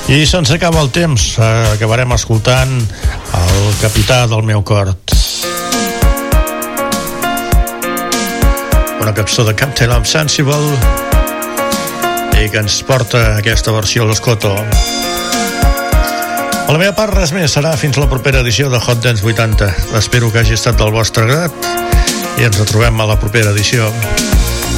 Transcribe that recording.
I se'ns acaba el temps. Acabarem escoltant el capità del meu cor. Una cançó de Captain I'm Sensible i que ens porta aquesta versió a l'Escoto. A la meva part res més, serà fins la propera edició de Hot Dance 80. Espero que hagi estat del vostre grat i ens retrobem a la propera edició.